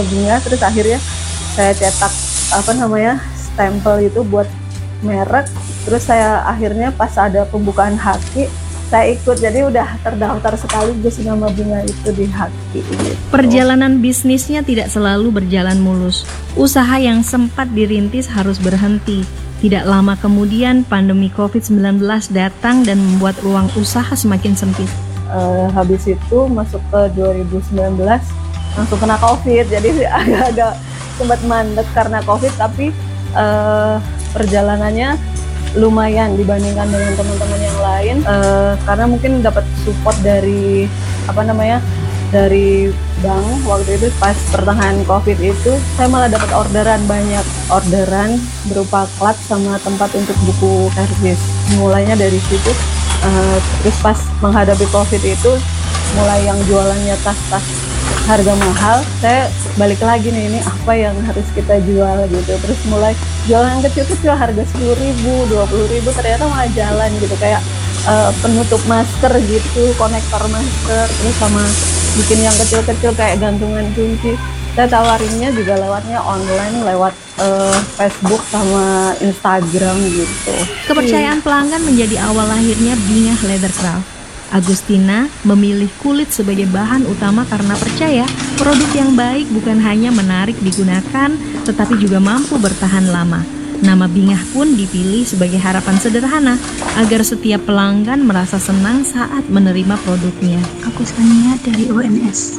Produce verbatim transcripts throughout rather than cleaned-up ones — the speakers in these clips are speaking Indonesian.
bunga-bunga, terus akhirnya saya cetak apa namanya stempel itu buat merek, terus saya akhirnya pas ada pembukaan Haki saya ikut, jadi udah terdaftar sekaligus nama bunga itu di Haki gitu. Perjalanan bisnisnya tidak selalu berjalan mulus. Usaha yang sempat dirintis harus berhenti. Tidak lama kemudian pandemi covid sembilan belas datang dan membuat ruang usaha semakin sempit. Uh, habis itu masuk ke dua ribu sembilan belas langsung kena Covid, jadi agak-agak sempat mandek karena Covid, tapi uh, perjalanannya lumayan dibandingkan dengan teman-teman yang lain, uh, karena mungkin dapat support dari apa namanya dari bank. Waktu itu pas pertengahan Covid itu saya malah dapat orderan, banyak orderan berupa plat sama tempat untuk buku servis. Mulainya dari situ, uh, terus pas menghadapi Covid itu mulai yang jualannya tas-tas harga mahal, saya balik lagi nih, ini apa yang harus kita jual gitu. Terus mulai jualan kecil-kecil harga sepuluh ribu, dua puluh ribu, ternyata malah jalan gitu, kayak uh, penutup masker gitu, konektor masker, terus sama bikin yang kecil-kecil kayak gantungan kunci. Saya tawarinnya juga lewatnya online, lewat uh, Facebook sama Instagram gitu. Kepercayaan pelanggan menjadi awal lahirnya Bingah Leathercraft. Agustina memilih kulit sebagai bahan utama karena percaya produk yang baik bukan hanya menarik digunakan, tetapi juga mampu bertahan lama. Nama Bingah pun dipilih sebagai harapan sederhana agar setiap pelanggan merasa senang saat menerima produknya. Aku Sania dari U N S.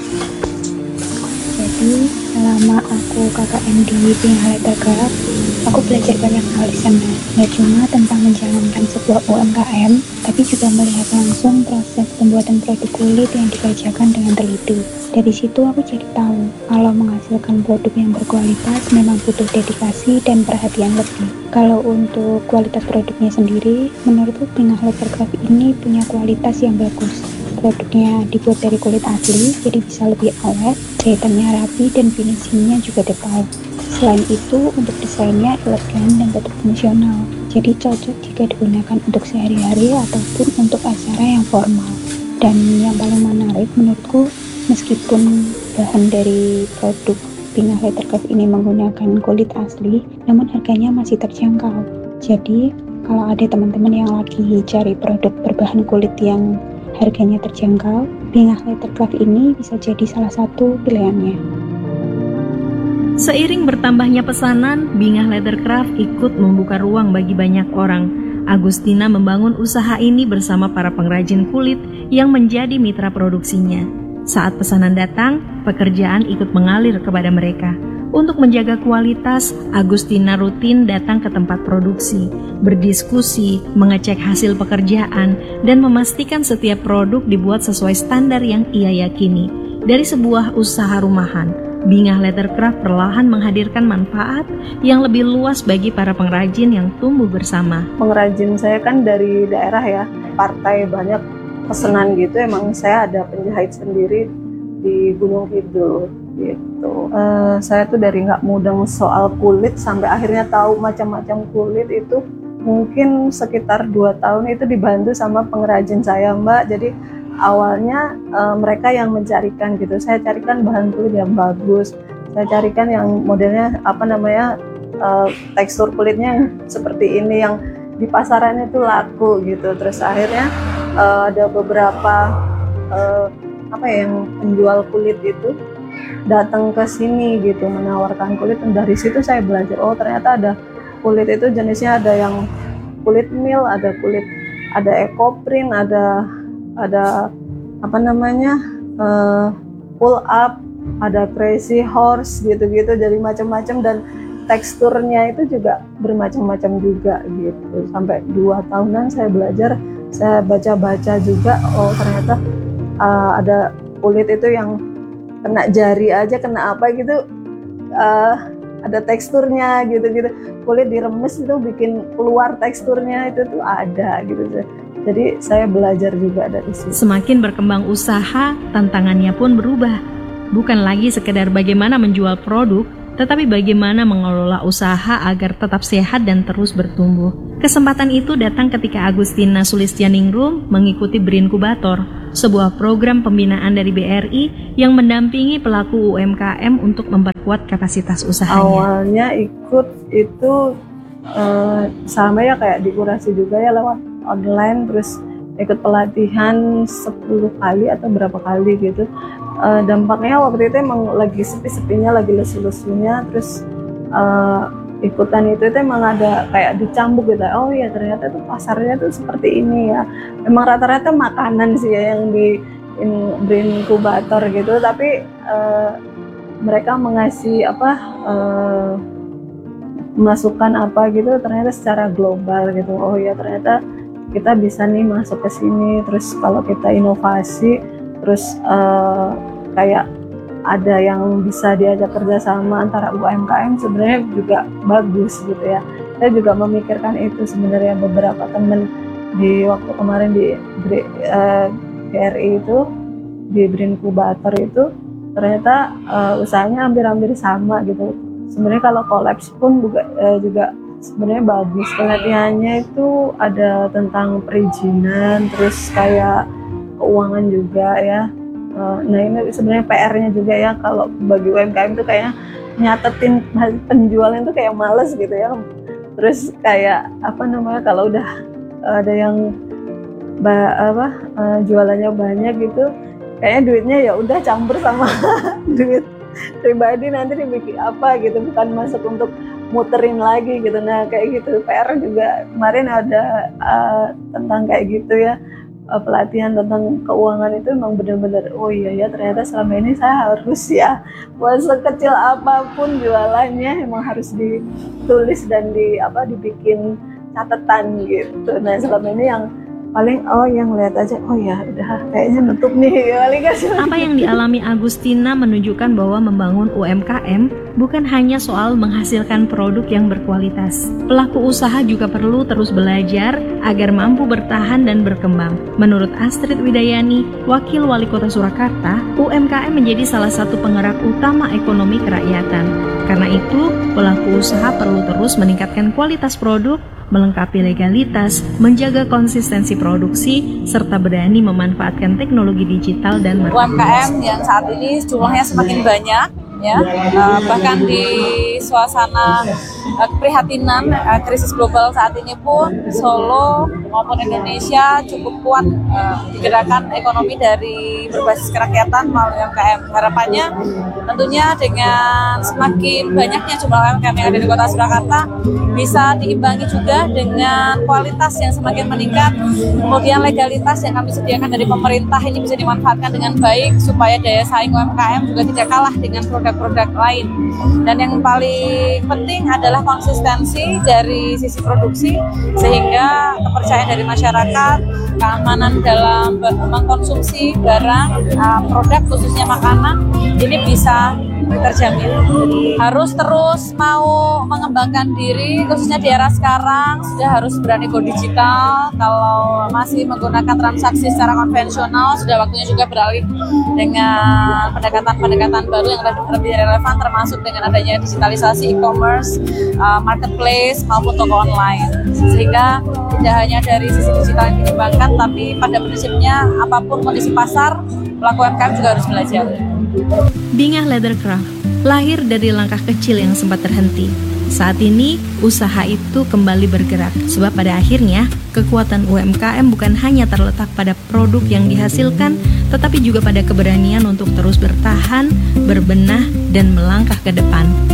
Jadi selama aku K K M di Bingah Leathercraft, aku belajar banyak hal di sana. Nggak cuma tentang menjalankan sebuah U M K M, tapi juga melihat langsung proses pembuatan produk kulit yang dikerjakan dengan teliti. Dari situ aku jadi tahu kalau menghasilkan produk yang berkualitas memang butuh dedikasi dan perhatian lebih. Kalau untuk kualitas produknya sendiri, menurutku Bingah Leathercraft ini punya kualitas yang bagus. Produknya dibuat dari kulit asli, jadi bisa lebih awet, jahitannya rapi, dan finishingnya juga tebal. Selain itu, untuk desainnya elegan dan tetap fungsional, jadi cocok jika digunakan untuk sehari-hari ataupun untuk acara yang formal. Dan yang paling menarik menurutku, meskipun bahan dari produk Bingah Leathercraft ini menggunakan kulit asli, namun harganya masih terjangkau. Jadi, kalau ada teman-teman yang lagi cari produk berbahan kulit yang harganya terjangkau, Bingah Leathercraft ini bisa jadi salah satu pilihannya. Seiring bertambahnya pesanan, Bingah Leathercraft ikut membuka ruang bagi banyak orang. Agustina membangun usaha ini bersama para pengrajin kulit yang menjadi mitra produksinya. Saat pesanan datang, pekerjaan ikut mengalir kepada mereka. Untuk menjaga kualitas, Agustina rutin datang ke tempat produksi, berdiskusi, mengecek hasil pekerjaan, dan memastikan setiap produk dibuat sesuai standar yang ia yakini. Dari sebuah usaha rumahan, Bingah Leathercraft perlahan menghadirkan manfaat yang lebih luas bagi para pengrajin yang tumbuh bersama. Pengrajin saya kan dari daerah ya, partai banyak pesanan gitu, emang saya ada penjahit sendiri di Gunung Kidul gitu. Uh, saya tuh dari nggak mudeng soal kulit sampai akhirnya tahu macam-macam kulit itu mungkin sekitar dua tahun itu dibantu sama pengrajin saya, Mbak. Jadi awalnya uh, mereka yang mencarikan gitu, saya carikan bahan kulit yang bagus, saya carikan yang modelnya apa namanya uh, tekstur kulitnya yang seperti ini yang di pasaran itu laku gitu. Terus akhirnya uh, ada beberapa uh, apa ya yang penjual kulit itu datang ke sini gitu menawarkan kulit, dan dari situ saya belajar, oh ternyata ada kulit itu jenisnya, ada yang kulit mil, ada kulit ada ekoprint, ada ada apa namanya uh, pull up, ada crazy horse gitu-gitu, jadi macam-macam, dan teksturnya itu juga bermacam-macam juga gitu. Sampai dua tahunan saya belajar, saya baca-baca juga, oh ternyata uh, ada kulit itu yang kena jari aja, kena apa gitu, uh, ada teksturnya gitu-gitu. Kulit diremes itu bikin keluar teksturnya itu tuh ada gitu. Jadi saya belajar juga dari situ. Semakin berkembang usaha, tantangannya pun berubah. Bukan lagi sekedar bagaimana menjual produk, tetapi bagaimana mengelola usaha agar tetap sehat dan terus bertumbuh. Kesempatan itu datang ketika Agustina Sulistianingrum mengikuti Brinkubator, sebuah program pembinaan dari B R I yang mendampingi pelaku U M K M untuk memperkuat kapasitas usahanya. Awalnya ikut itu uh, sama ya kayak dikurasi juga ya lewat online, terus ikut pelatihan sepuluh kali atau berapa kali gitu. Uh, dampaknya waktu itu emang lagi sepi-sepinya, lagi lesu-lesunya, terus uh, ikutan itu itu emang ada kayak dicambuk gitu. Oh iya ternyata tuh pasarnya tuh seperti ini ya. Memang rata-rata makanan sih ya yang di in, inkubator gitu, tapi uh, mereka mengasih apa uh, masukan apa gitu ternyata secara global gitu. Oh iya ternyata kita bisa nih masuk ke sini, terus kalau kita inovasi terus uh, kayak ada yang bisa diajak kerjasama antara U M K M sebenarnya juga bagus gitu ya. Saya juga memikirkan itu sebenarnya. Beberapa temen di waktu kemarin di uh, B R I itu di Brinkubator itu ternyata uh, usahanya hampir-hampir sama gitu. Sebenarnya kalau kolaps pun juga, uh, juga sebenarnya bagus. Pelatihannya itu ada tentang perizinan, terus kayak keuangan juga ya. Nah ini sebenarnya P R-nya juga ya, kalau bagi U M K M itu kayaknya nyatetin penjualan itu kayak males gitu ya. Terus kayak apa namanya kalau udah ada yang ba, apa uh, jualannya banyak gitu, kayaknya duitnya ya udah campur sama duit pribadi nanti dibikin apa gitu, bukan masuk untuk muterin lagi gitu. Nah kayak gitu P R juga kemarin ada uh, tentang kayak gitu ya. Pelatihan tentang keuangan itu memang benar-benar oh iya ya ternyata selama ini saya harus ya buat sekecil apapun jualannya emang harus ditulis dan di apa dibikin catatan gitu. Nah selama ini yang paling oh yang lihat aja oh ya udah kayaknya nutup nih paling kasih. Apa yang dialami Agustina menunjukkan bahwa membangun U M K M bukan hanya soal menghasilkan produk yang berkualitas. Pelaku usaha juga perlu terus belajar agar mampu bertahan dan berkembang. Menurut Astrid Widayani, Wakil Wali Kota Surakarta, U M K M menjadi salah satu penggerak utama ekonomi kerakyatan. Karena itu, pelaku usaha perlu terus meningkatkan kualitas produk, melengkapi legalitas, menjaga konsistensi produksi, serta berani memanfaatkan teknologi digital dan U M K M yang saat ini jumlahnya semakin banyak, ya, uh, bahkan di suasana uh, keprihatinan uh, krisis global saat ini pun Solo maupun Indonesia cukup kuat uh, digerakkan ekonomi dari berbasis kerakyatan melalui U M K M. Harapannya tentunya dengan semakin banyaknya jumlah U M K M yang ada di Kota Surakarta bisa diimbangi juga dengan kualitas yang semakin meningkat, kemudian legalitas yang kami sediakan dari pemerintah ini bisa dimanfaatkan dengan baik supaya daya saing U M K M juga tidak kalah dengan produk-produk lain. Dan yang paling penting adalah konsistensi dari sisi produksi sehingga kepercayaan dari masyarakat, keamanan dalam mengkonsumsi barang, produk khususnya makanan ini bisa terjamin. Harus terus mau mengembangkan diri, khususnya di era sekarang sudah harus berani go digital. Kalau masih menggunakan transaksi secara konvensional, sudah waktunya juga beralih dengan pendekatan-pendekatan baru yang lebih relevan, termasuk dengan adanya digitalisasi e-commerce, uh, marketplace maupun toko online. Sehingga tidak hanya dari sisi digital yang dikembangkan, tapi pada prinsipnya apapun kondisi pasar, pelaku U M K M juga harus belajar. Bingah Leathercraft lahir dari langkah kecil yang sempat terhenti. Saat ini, usaha itu kembali bergerak. Sebab pada akhirnya, kekuatan U M K M bukan hanya terletak pada produk yang dihasilkan, tetapi juga pada keberanian untuk terus bertahan, berbenah, dan melangkah ke depan.